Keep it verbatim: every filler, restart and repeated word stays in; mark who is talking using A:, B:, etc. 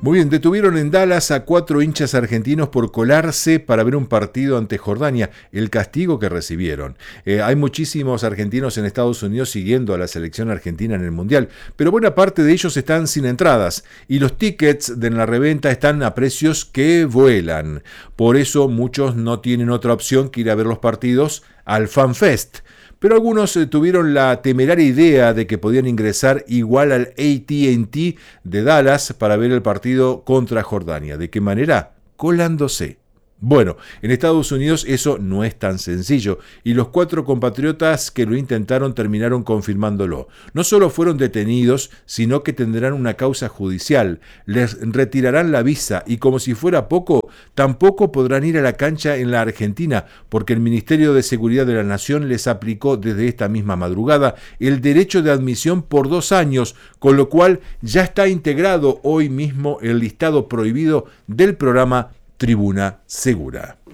A: Muy bien, detuvieron en Dallas a cuatro hinchas argentinos por colarse para ver un partido ante Jordania, el castigo que recibieron. Eh, hay muchísimos argentinos en Estados Unidos siguiendo a la selección argentina en el Mundial, pero buena parte de ellos están sin entradas y los tickets de la reventa están a precios que vuelan. Por eso muchos no tienen otra opción que ir a ver los partidos al FanFest. Pero algunos eh, tuvieron la temeraria idea de que podían ingresar igual al A T and T de Dallas para ver el partido contra Jordania. ¿De qué manera? Colándose. Bueno, en Estados Unidos eso no es tan sencillo y los cuatro compatriotas que lo intentaron terminaron confirmándolo. No solo fueron detenidos, sino que tendrán una causa judicial, les retirarán la visa y como si fuera poco, tampoco podrán ir a la cancha en la Argentina porque el Ministerio de Seguridad de la Nación les aplicó desde esta misma madrugada el derecho de admisión por dos años, con lo cual ya está integrado hoy mismo el listado prohibido del programa Tribuna Segura.